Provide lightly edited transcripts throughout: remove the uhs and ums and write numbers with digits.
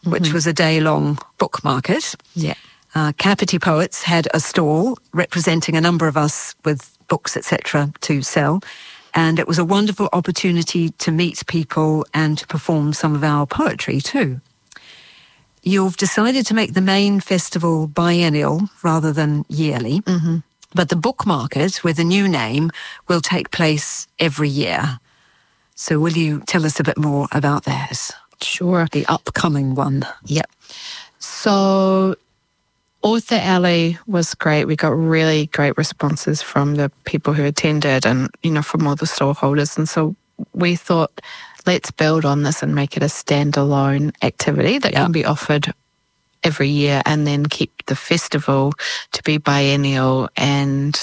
which was a day-long book market. Yeah. Kapiti Poets had a stall representing a number of us with books, etc., to sell. And it was a wonderful opportunity to meet people and to perform some of our poetry too. You've decided to make the main festival biennial rather than yearly. Mm-hmm. But the book market, with a new name, will take place every year. So will you tell us a bit more about that? Sure. The upcoming one. Yep. So Author Alley was great. We got really great responses from the people who attended and, from all the stallholders. And so we thought, let's build on this and make it a standalone activity that can be offered every year, and then keep the festival to be biennial and,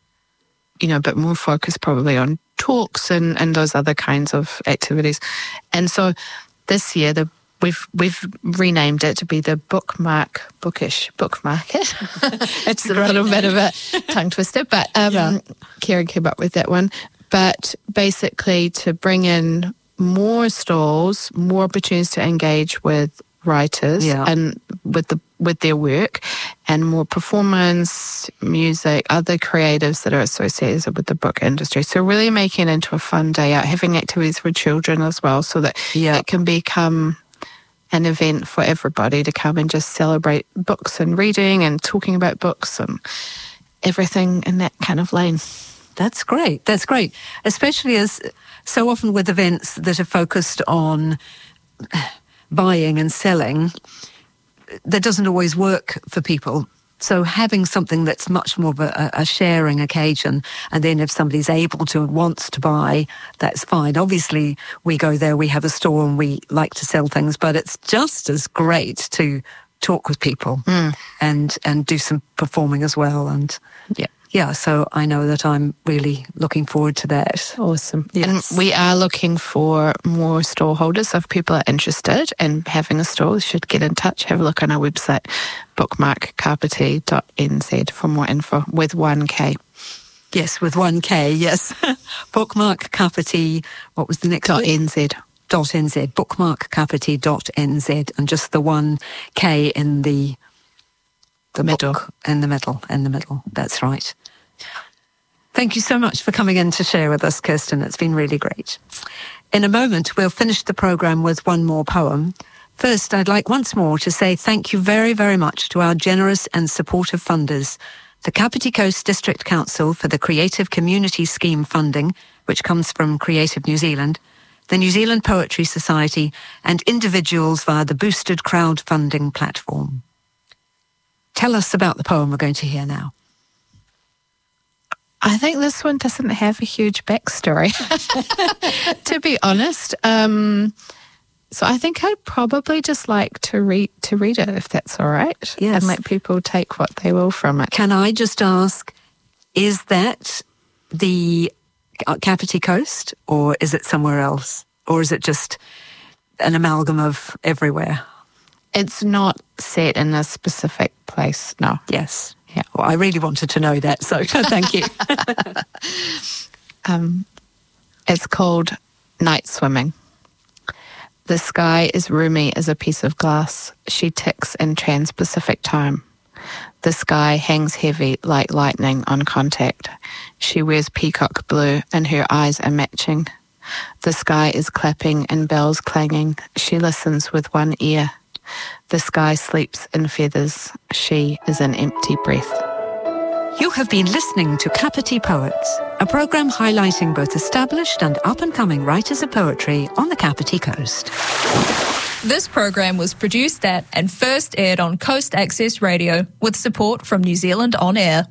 a bit more focused probably on talks and those other kinds of activities. And so this year, we've renamed it to be the Bookish Book Market. It's a little bit of a tongue twister, but Kieran came up with that one. But basically to bring in more stalls, more opportunities to engage with writers and with their work, and more performance, music, other creatives that are associated with the book industry. So really making it into a fun day out, having activities for children as well, so that it can become an event for everybody to come and just celebrate books and reading and talking about books and everything in that kind of lane. That's great. That's great. Especially as so often with events that are focused on buying and selling, that doesn't always work for people. So having something that's much more of a sharing occasion, and then if somebody's able to, wants to buy, that's fine. Obviously, we go there, we have a store and we like to sell things, but it's just as great to talk with people and do some performing as well. And so I know that I'm really looking forward to that. Awesome. Yes. And we are looking for more stallholders. So if people are interested in having a stall, should get in touch. Have a look on our website, bookmarkkapiti.nz, for more info, with 1K. Yes, with 1K, yes. Bookmarkkapiti, what was the next one? .nz. Bookmarkkapiti.nz, and just the 1K in the middle. Book in the middle. That's right. Thank you so much for coming in to share with us, Kirsten. It's been really great. In a moment, we'll finish the programme with one more poem. First, I'd like once more to say thank you very, very much to our generous and supportive funders, the Kapiti Coast District Council for the Creative Community Scheme funding, which comes from Creative New Zealand, the New Zealand Poetry Society, and individuals via the boosted crowdfunding platform. Tell us about the poem we're going to hear now. I think this one doesn't have a huge backstory, to be honest. So I think I'd probably just like to read it, if that's all right. Yes. And let people take what they will from it. Can I just ask, is that the Kapiti Coast, or is it somewhere else? Or is it just an amalgam of everywhere? It's not set in a specific place, no. Yes. Yeah. Well, I really wanted to know that, so thank you. It's called Night Swimming. The sky is roomy as a piece of glass. She ticks in trans-Pacific time. The sky hangs heavy like lightning on contact. She wears peacock blue and her eyes are matching. The sky is clapping and bells clanging. She listens with one ear. The sky sleeps in feathers. She is an empty breath. You have been listening to Kapiti Poets, a programme highlighting both established and up-and-coming writers of poetry on the Kapiti Coast. This program was produced at and first aired on Coast Access Radio with support from New Zealand On Air.